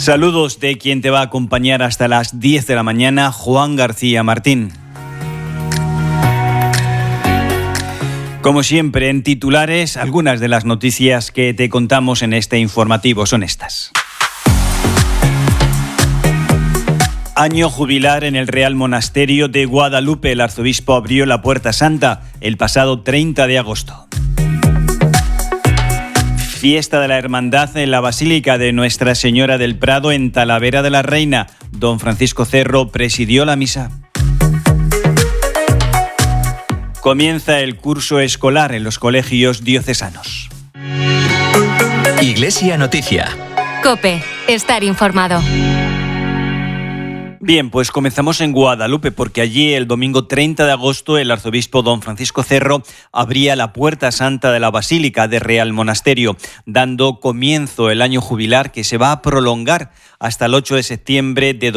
Saludos de quien te va a acompañar hasta las 10 de la mañana, Juan García Martín. Como siempre, en titulares, algunas de las noticias que te contamos en este informativo son estas. Año jubilar en el Real Monasterio de Guadalupe. El arzobispo abrió la Puerta Santa el pasado 30 de agosto. Fiesta de la Hermandad en la Basílica de Nuestra Señora del Prado en Talavera de la Reina. Don Francisco Cerro presidió la misa. Comienza el curso escolar en los colegios diocesanos. Iglesia Noticia. COPE. Estar informado. Bien, pues comenzamos en Guadalupe porque allí el domingo 30 de agosto el arzobispo don Francisco Cerro abría la Puerta Santa de la Basílica de Real Monasterio, dando comienzo el año jubilar que se va a prolongar hasta el 8 de septiembre de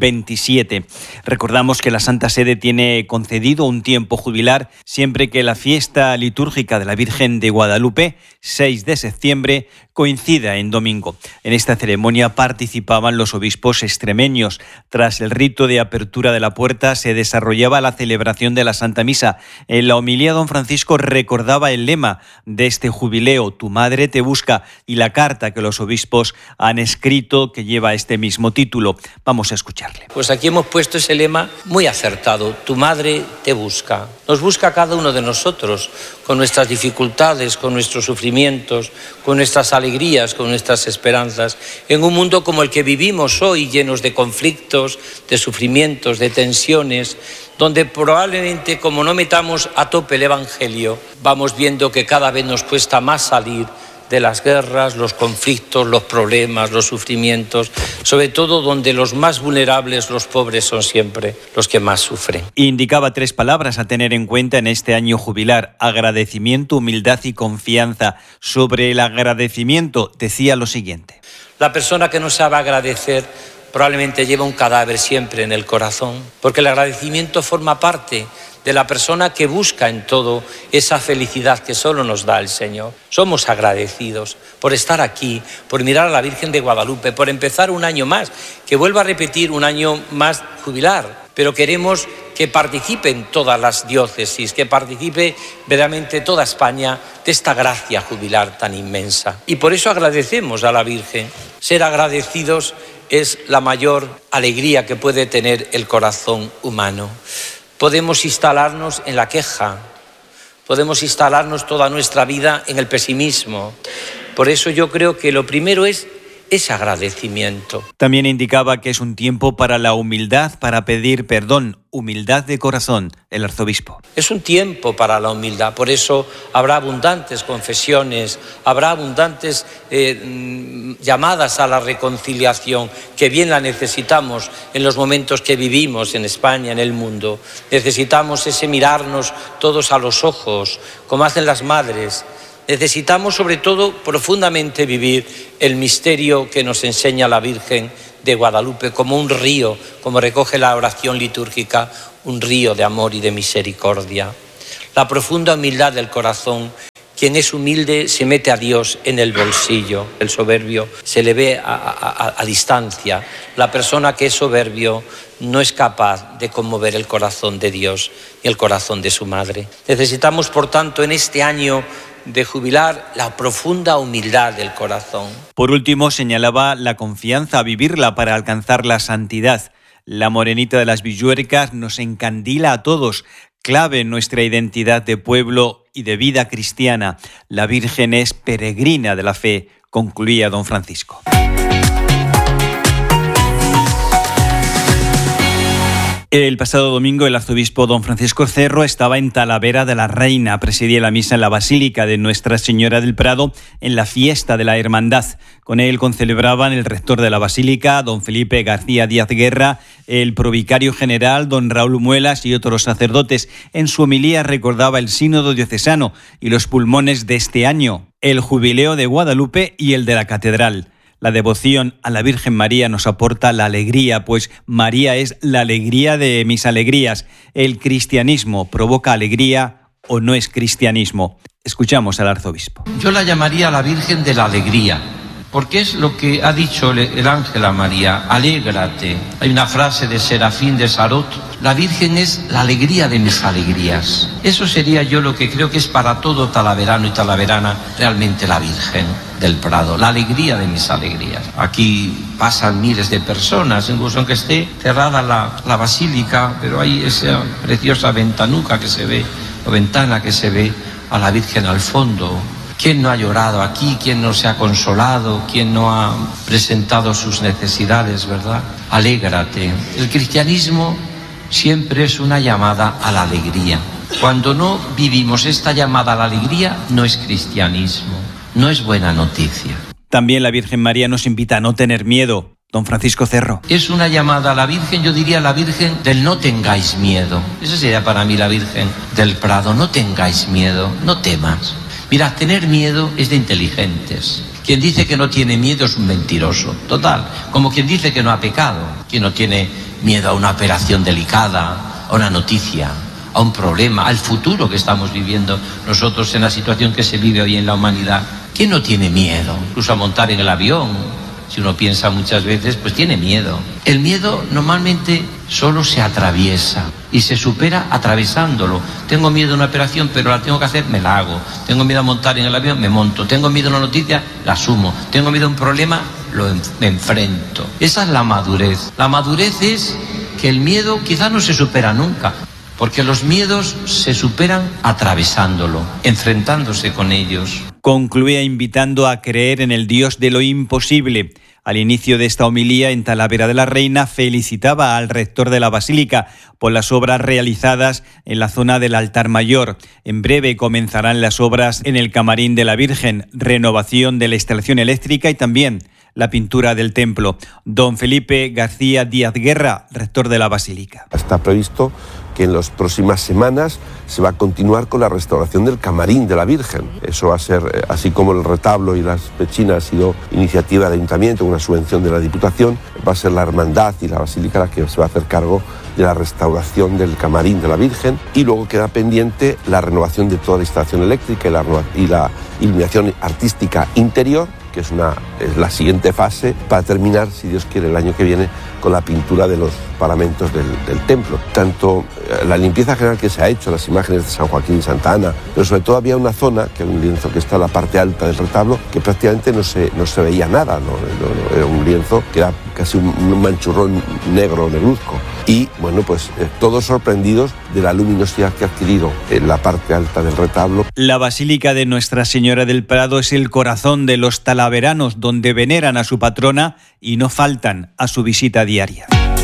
2027. Recordamos que la Santa Sede tiene concedido un tiempo jubilar siempre que la fiesta litúrgica de la Virgen de Guadalupe, 6 de septiembre, coincida en domingo. En esta ceremonia participaban los obispos extremeños. Tras el rito de apertura de la puerta se desarrollaba la celebración de la Santa Misa. En la homilía don Francisco recordaba el lema de este jubileo, Tu madre te busca, y la carta que los obispos han escrito que lleva este mismo título. Vamos a escucharle. Pues aquí hemos puesto ese lema muy acertado, Tu madre te busca. Nos busca a cada uno de nosotros, con nuestras dificultades, con nuestros sufrimientos, con nuestras alegrías, con nuestras esperanzas, en un mundo como el que vivimos hoy, llenos de conflictos, de sufrimientos, de tensiones, donde probablemente como no metamos a tope el Evangelio, vamos viendo que cada vez nos cuesta más salir de las guerras, los conflictos, los problemas, los sufrimientos, sobre todo donde los más vulnerables, los pobres, son siempre los que más sufren. Indicaba 3 palabras a tener en cuenta en este año jubilar: agradecimiento, humildad y confianza. Sobre el agradecimiento decía lo siguiente: la persona que no sabe agradecer probablemente lleva un cadáver siempre en el corazón, porque el agradecimiento forma parte de la persona que busca en todo esa felicidad que solo nos da el Señor. Somos agradecidos por estar aquí, por mirar a la Virgen de Guadalupe, por empezar un año más, que vuelva a repetir un año más jubilar, pero queremos que participen todas las diócesis, que participe verdaderamente toda España de esta gracia jubilar tan inmensa. Y por eso agradecemos a la Virgen. Ser agradecidos es la mayor alegría que puede tener el corazón humano. Podemos instalarnos en la queja, podemos instalarnos toda nuestra vida en el pesimismo. Por eso yo creo que lo primero es ese agradecimiento. También indicaba que es un tiempo para la humildad, para pedir perdón, humildad de corazón, el arzobispo. Es un tiempo para la humildad, por eso habrá abundantes confesiones, habrá abundantes llamadas a la reconciliación, que bien la necesitamos en los momentos que vivimos en España, en el mundo. Necesitamos ese mirarnos todos a los ojos, como hacen las madres. Necesitamos sobre todo profundamente vivir el misterio que nos enseña la Virgen de Guadalupe como un río, como recoge la oración litúrgica, un río de amor y de misericordia. La profunda humildad del corazón. Quien es humilde se mete a Dios en el bolsillo. El soberbio se le ve a distancia. La persona que es soberbio no es capaz de conmover el corazón de Dios y el corazón de su madre. Necesitamos, por tanto, en este año de jubilar, la profunda humildad del corazón. Por último, señalaba la confianza a vivirla para alcanzar la santidad. La morenita de las Villuercas nos encandila a todos, clave en nuestra identidad de pueblo y de vida cristiana. La Virgen es peregrina de la fe, concluía don Francisco. El pasado domingo el arzobispo don Francisco Cerro estaba en Talavera de la Reina, presidía la misa en la Basílica de Nuestra Señora del Prado en la fiesta de la Hermandad. Con él concelebraban el rector de la Basílica, don Felipe García Díaz Guerra, el provicario general, don Raúl Muelas y otros sacerdotes. En su homilía recordaba el sínodo diocesano y los pulmones de este año, el jubileo de Guadalupe y el de la catedral. La devoción a la Virgen María nos aporta la alegría, pues María es la alegría de mis alegrías. El cristianismo provoca alegría o no es cristianismo. Escuchamos al arzobispo. Yo la llamaría la Virgen de la Alegría, Porque es lo que ha dicho el ángel a María: alégrate. Hay una frase de Serafín de Sarot: la Virgen es la alegría de mis alegrías. Eso sería yo lo que creo que es para todo talaverano y talaverana realmente la Virgen del Prado, la alegría de mis alegrías. Aquí pasan miles de personas, incluso aunque esté cerrada la basílica, pero hay esa preciosa ventanuca que se ve, o ventana que se ve a la Virgen al fondo. ¿Quién no ha llorado aquí? ¿Quién no se ha consolado? ¿Quién no ha presentado sus necesidades, verdad? Alégrate. El cristianismo siempre es una llamada a la alegría. Cuando no vivimos esta llamada a la alegría, no es cristianismo, no es buena noticia. También la Virgen María nos invita a no tener miedo. Don Francisco Cerro. Es una llamada a la Virgen, yo diría la Virgen del no tengáis miedo. Esa sería para mí la Virgen del Prado. No tengáis miedo, no temas. Mira, tener miedo es de inteligentes. Quien dice que no tiene miedo es un mentiroso, total. Como quien dice que no ha pecado. Quien no tiene miedo a una operación delicada, a una noticia, a un problema, al futuro que estamos viviendo nosotros en la situación que se vive hoy en la humanidad. ¿Quién no tiene miedo? Incluso a montar en el avión. Si uno piensa muchas veces, pues tiene miedo. El miedo normalmente solo se atraviesa y se supera atravesándolo. Tengo miedo a una operación, pero la tengo que hacer, me la hago. Tengo miedo a montar en el avión, me monto. Tengo miedo a una noticia, la asumo. Tengo miedo a un problema, me enfrento. Esa es la madurez. La madurez es que el miedo quizás no se supera nunca, porque los miedos se superan atravesándolo, enfrentándose con ellos. Concluía invitando a creer en el Dios de lo imposible. Al inicio de esta homilía en Talavera de la Reina felicitaba al rector de la Basílica por las obras realizadas en la zona del altar mayor. En breve comenzarán las obras en el camarín de la Virgen, renovación de la instalación eléctrica y también la pintura del templo. Don Felipe García Díaz Guerra, rector de la Basílica. Está previsto que en las próximas semanas se va a continuar con la restauración del camarín de la Virgen. Eso va a ser, así como el retablo y las pechinas ha sido iniciativa del Ayuntamiento, una subvención de la Diputación, va a ser la Hermandad y la Basílica la que se va a hacer cargo de la restauración del camarín de la Virgen, y luego queda pendiente la renovación de toda la instalación eléctrica y la iluminación artística interior, que es la siguiente fase para terminar, si Dios quiere, el año que viene con la pintura de los paramentos del templo. Tanto la limpieza general que se ha hecho, las imágenes de San Joaquín y Santa Ana, pero sobre todo había una zona, que era un lienzo que está en la parte alta del retablo, que prácticamente no se veía nada, no, era un lienzo que era casi un manchurrón negro, negruzco. Y bueno, pues todos sorprendidos de la luminosidad que ha adquirido en la parte alta del retablo. La Basílica de Nuestra Señora del Prado es el corazón de los talaveranos, donde veneran a su patrona y no faltan a su visita diaria.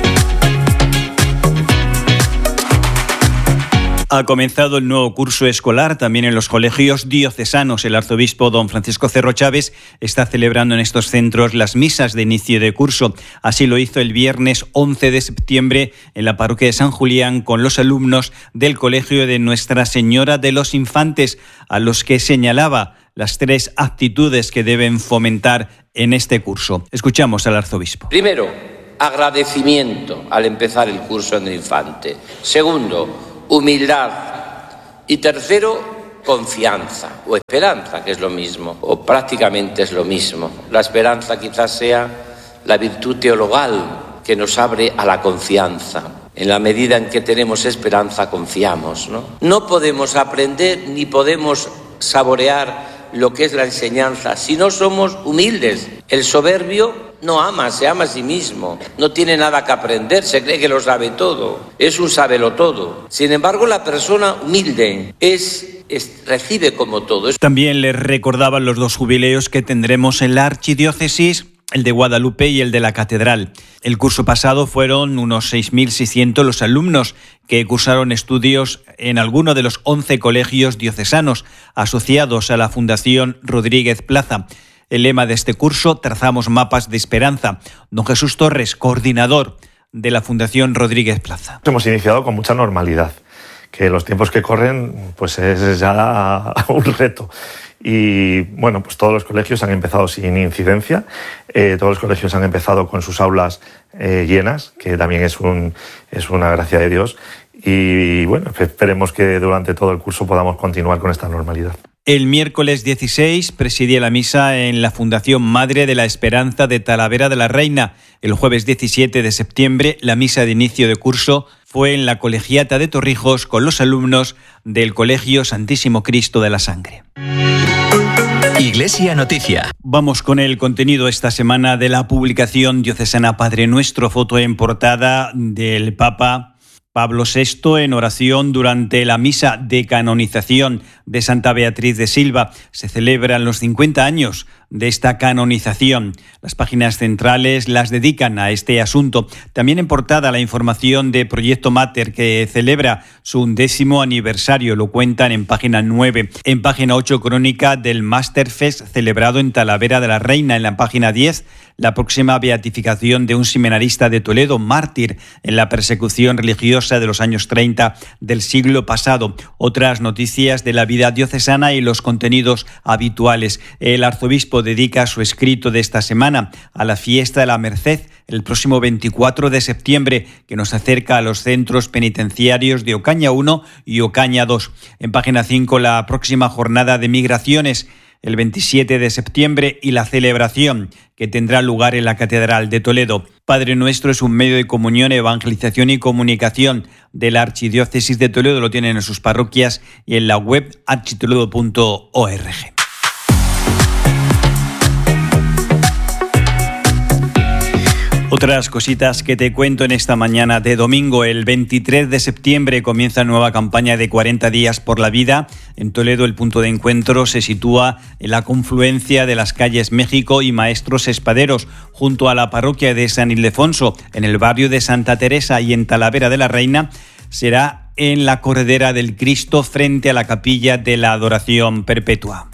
Ha comenzado el nuevo curso escolar también en los colegios diocesanos. El arzobispo don Francisco Cerro Chávez está celebrando en estos centros las misas de inicio de curso. Así lo hizo el viernes 11 de septiembre en la parroquia de San Julián con los alumnos del colegio de Nuestra Señora de los Infantes, a los que señalaba las 3 actitudes que deben fomentar en este curso. Escuchamos al arzobispo. Primero, agradecimiento al empezar el curso en el infante. Segundo, humildad. Y tercero, confianza o esperanza, que es lo mismo, o prácticamente es lo mismo. La esperanza quizás sea la virtud teologal que nos abre a la confianza. En la medida en que tenemos esperanza, confiamos, ¿no? No podemos aprender ni podemos saborear lo que es la enseñanza si no somos humildes. El soberbio no ama, se ama a sí mismo, no tiene nada que aprender, se cree que lo sabe todo, es un sabelotodo. Sin embargo, la persona humilde recibe como todo. También les recordaban los 2 jubileos que tendremos en la archidiócesis, el de Guadalupe y el de la Catedral. El curso pasado fueron unos 6.600 los alumnos que cursaron estudios en alguno de los 11 colegios diocesanos asociados a la Fundación Rodríguez Plaza. El lema de este curso, trazamos mapas de esperanza. Don Jesús Torres, coordinador de la Fundación Rodríguez Plaza. Hemos iniciado con mucha normalidad, que los tiempos que corren pues es ya un reto. Y bueno, pues todos los colegios han empezado sin incidencia, todos los colegios han empezado con sus aulas llenas, que también es una gracia de Dios. Y bueno, esperemos que durante todo el curso podamos continuar con esta normalidad. El miércoles 16 presidía la misa en la Fundación Madre de la Esperanza de Talavera de la Reina. El jueves 17 de septiembre, la misa de inicio de curso fue en la Colegiata de Torrijos con los alumnos del Colegio Santísimo Cristo de la Sangre. Iglesia Noticia. Vamos con el contenido esta semana de la publicación diocesana Padre Nuestro, foto en portada del Papa Pablo VI en oración durante la misa de canonización de Santa Beatriz de Silva. Se celebran los 50 años de esta canonización. Las páginas centrales las dedican a este asunto. También en portada la información de Proyecto Mater, que celebra su 11º aniversario. Lo cuentan en página 9. En página 8, crónica del Masterfest celebrado en Talavera de la Reina. En la página 10, la próxima beatificación de un seminarista de Toledo, mártir en la persecución religiosa de los años 30 del siglo pasado. Otras noticias de la vida diocesana y los contenidos habituales. El arzobispo dedica su escrito de esta semana a la fiesta de la Merced, el próximo 24 de septiembre, que nos acerca a los centros penitenciarios de Ocaña 1 y Ocaña 2. En página 5, la próxima jornada de migraciones, el 27 de septiembre, y la celebración que tendrá lugar en la Catedral de Toledo. Padre Nuestro es un medio de comunión, evangelización y comunicación de la Archidiócesis de Toledo. Lo tienen en sus parroquias y en la web architoledo.org. Otras cositas que te cuento en esta mañana de domingo. El 23 de septiembre comienza nueva campaña de 40 días por la vida. En Toledo el punto de encuentro se sitúa en la confluencia de las calles México y Maestros Espaderos, junto a la parroquia de San Ildefonso, en el barrio de Santa Teresa, y en Talavera de la Reina será en la Corredera del Cristo frente a la Capilla de la Adoración Perpetua.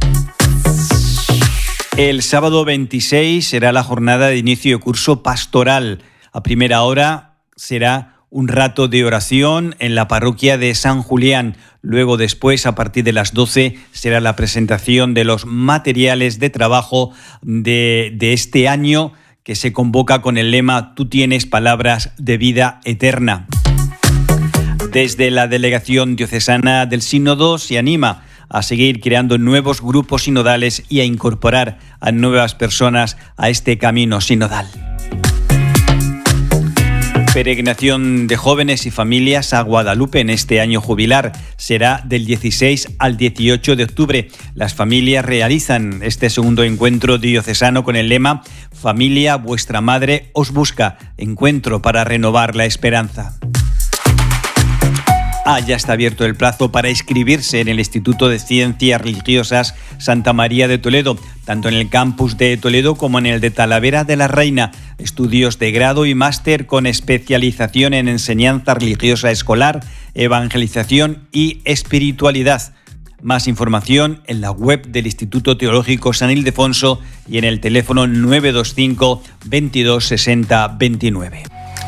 El sábado 26 será la jornada de inicio de curso pastoral. A primera hora será un rato de oración en la parroquia de San Julián. Luego, después, a partir de las 12, será la presentación de los materiales de trabajo de este año, que se convoca con el lema «Tú tienes palabras de vida eterna». Desde la Delegación Diocesana del Sínodo se anima a seguir creando nuevos grupos sinodales y a incorporar a nuevas personas a este camino sinodal. Peregrinación de jóvenes y familias a Guadalupe en este año jubilar. Será del 16 al 18 de octubre. Las familias realizan este segundo encuentro diocesano con el lema «Familia, vuestra madre os busca. Encuentro para renovar la esperanza». Ya está abierto el plazo para inscribirse en el Instituto de Ciencias Religiosas Santa María de Toledo, tanto en el campus de Toledo como en el de Talavera de la Reina. Estudios de grado y máster con especialización en enseñanza religiosa escolar, evangelización y espiritualidad. Más información en la web del Instituto Teológico San Ildefonso y en el teléfono 925 22 60 29.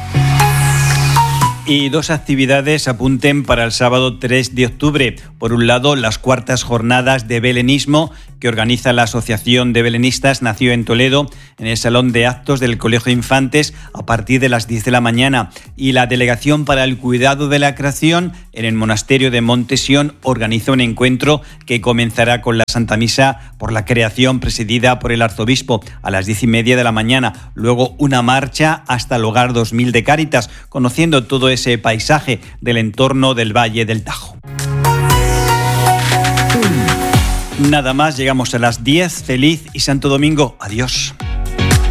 Y dos actividades apunten para el sábado 3 de octubre. Por un lado, las cuartas jornadas de belenismo que organiza la Asociación de Belenistas Nació en Toledo, en el Salón de Actos del Colegio de Infantes a partir de las 10 de la mañana. Y la Delegación para el Cuidado de la Creación en el Monasterio de Montesión organiza un encuentro que comenzará con la Santa Misa por la Creación presidida por el Arzobispo a las 10:30 de la mañana. Luego una marcha hasta el Hogar 2000 de Cáritas, conociendo todo ese paisaje del entorno del Valle del Tajo. Nada más, llegamos a las 10. Feliz y santo domingo. Adiós.